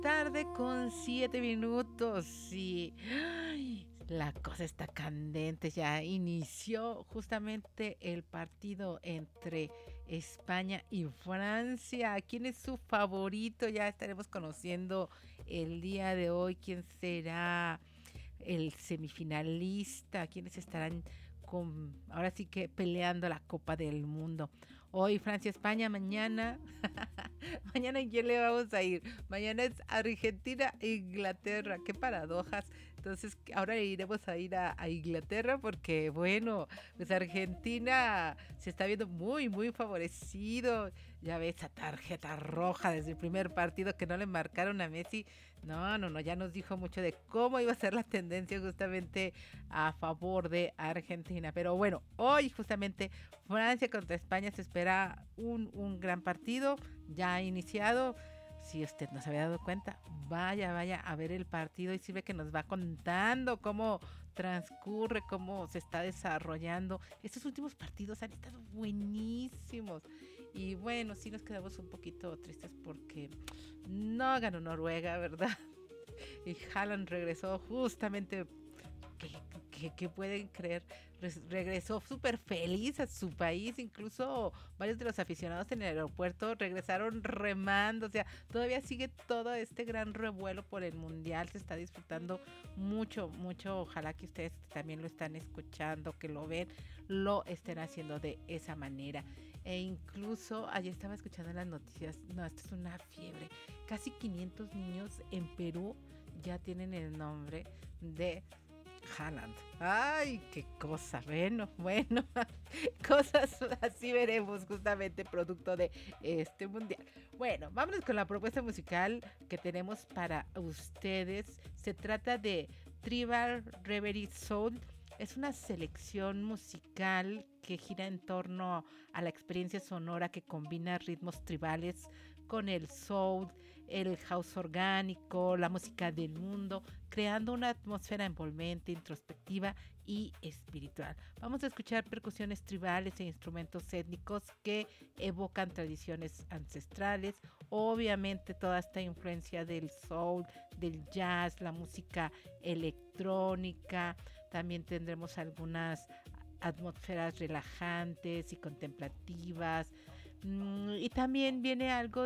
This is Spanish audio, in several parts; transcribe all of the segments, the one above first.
tarde con 7 minutos y ¡ay! La cosa está candente. Ya inició justamente el partido entre España y Francia. ¿Quién es su favorito? Ya estaremos conociendo el día de hoy quién será el semifinalista, quiénes estarán ahora sí que peleando la Copa del Mundo. Hoy Francia-España, mañana, mañana ¿en quién le vamos a ir? Mañana es Argentina e Inglaterra, qué paradojas. Entonces ahora iremos a ir a Inglaterra porque bueno, pues Argentina se está viendo muy favorecido. Ya ves esa tarjeta roja desde el primer partido que no le marcaron a Messi. No, ya nos dijo mucho de cómo iba a ser la tendencia justamente a favor de Argentina. Pero bueno, hoy justamente Francia contra España se espera un gran partido ya iniciado. Si usted no se había dado cuenta, vaya a ver el partido y sirve que nos va contando cómo transcurre, cómo se está desarrollando. Estos últimos partidos han estado buenísimos. Y bueno, sí nos quedamos un poquito tristes porque no ganó Noruega, ¿verdad? Y Haaland regresó justamente, que pueden creer, regresó súper feliz a su país. Incluso varios de los aficionados en el aeropuerto regresaron remando. O sea, todavía sigue todo este gran revuelo por el mundial, se está disfrutando mucho. Ojalá que ustedes también lo están escuchando, que lo ven, lo estén haciendo de esa manera. E incluso ayer estaba escuchando en las noticias, no, esto es una fiebre, casi 500 niños en Perú ya tienen el nombre de Haaland. Ay, qué cosa. Bueno, cosas así veremos justamente producto de este mundial. Bueno, vámonos con la propuesta musical que tenemos para ustedes. Se trata de Tribal Reverie Soul. Es una selección musical que gira en torno a la experiencia sonora que combina ritmos tribales con el soul, el house orgánico, la música del mundo, creando una atmósfera envolvente, introspectiva y espiritual. Vamos a escuchar percusiones tribales e instrumentos étnicos que evocan tradiciones ancestrales. Obviamente toda esta influencia del soul, del jazz, la música electrónica. También tendremos algunas atmósferas relajantes y contemplativas. Y también viene algo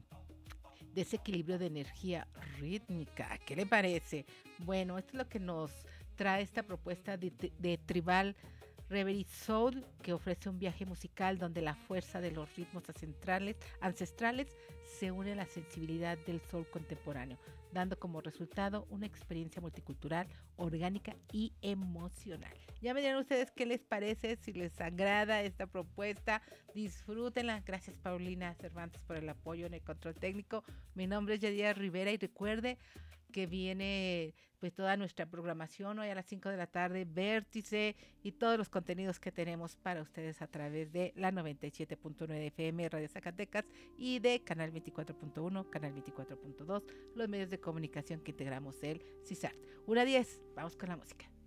de ese equilibrio de energía rítmica. ¿Qué le parece? Bueno, esto es lo que nos trae esta propuesta de Tribal Reverie Soul, que ofrece un viaje musical donde la fuerza de los ritmos ancestrales se une a la sensibilidad del soul contemporáneo, dando como resultado una experiencia multicultural, orgánica y emocional. Ya me dirán ustedes qué les parece, si les agrada esta propuesta, disfrútenla. Gracias Paulina Cervantes por el apoyo en el control técnico. Mi nombre es Yadira Rivera y recuerde que viene pues toda nuestra programación hoy a las 5 de la tarde, Vértice y todos los contenidos que tenemos para ustedes a través de la 97.9 FM Radio Zacatecas y de Canal 24.1, Canal 24.2, los medios de comunicación que integramos el CISART. 1:10, vamos con la música.